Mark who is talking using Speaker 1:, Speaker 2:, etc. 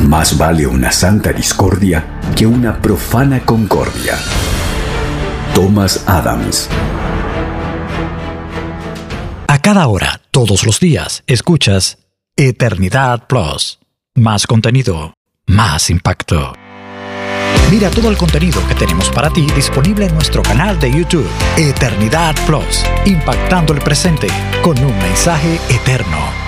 Speaker 1: Más vale una santa discordia que una profana concordia. Thomas Adams.
Speaker 2: A cada hora, todos los días, escuchas Eternidad Plus. Más contenido, más impacto. Mira todo el contenido que tenemos para ti disponible en nuestro canal de YouTube, Eternidad Plus, impactando el presente con un mensaje eterno.